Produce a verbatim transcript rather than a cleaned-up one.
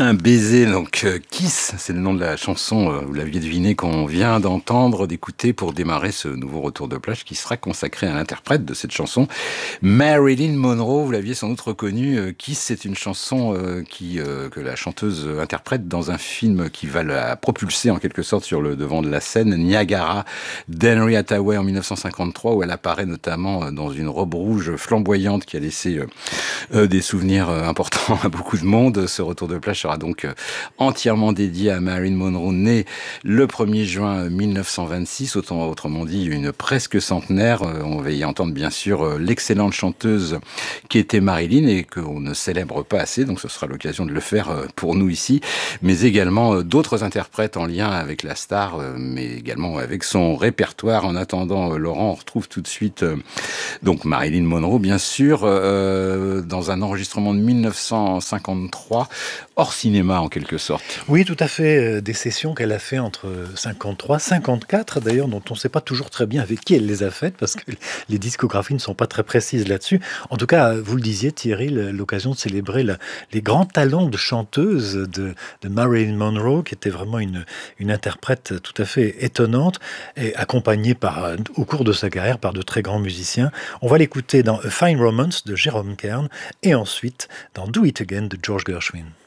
Un baiser, donc euh, Kiss, c'est le nom de la chanson, euh, vous l'aviez deviné, qu'on vient d'entendre, d'écouter pour démarrer ce nouveau retour de plage qui sera consacré à l'interprète de cette chanson, Marilyn Monroe. Vous l'aviez sans doute reconnu, euh, Kiss, c'est une chanson euh, qui, euh, que la chanteuse interprète dans un film qui va la propulser en quelque sorte sur le devant de la scène, Niagara d'Henry Hathaway en dix-neuf cent cinquante-trois, où elle apparaît notamment dans une robe rouge flamboyante qui a laissé euh, euh, des souvenirs euh, importants à beaucoup de monde. Ce retour de plage sera donc entièrement dédié à Marilyn Monroe, née le premier juin mille neuf cent vingt-six, autant, autrement dit une presque centenaire. On va y entendre bien sûr l'excellente chanteuse qui était Marilyn et qu'on ne célèbre pas assez, donc ce sera l'occasion de le faire pour nous ici, mais également d'autres interprètes en lien avec la star, mais également avec son répertoire. En attendant, Laurent, on retrouve tout de suite donc Marilyn Monroe, bien sûr, euh, dans un enregistrement de mille neuf cent cinquante-trois, hors cinéma en quelque sorte. Oui, tout à fait. Des sessions qu'elle a fait entre cinquante-trois, cinquante-quatre d'ailleurs, dont on ne sait pas toujours très bien avec qui elle les a faites, parce que les discographies ne sont pas très précises là-dessus. En tout cas, vous le disiez Thierry, l'occasion de célébrer la, les grands talents de chanteuse de, de Marilyn Monroe, qui était vraiment une, une interprète tout à fait étonnante, et accompagnée par, au cours de sa carrière par de très grands musiciens. On va l'écouter dans A Fine Romance de Jerome Kern, et ensuite dans Do It Again de George Gershwin.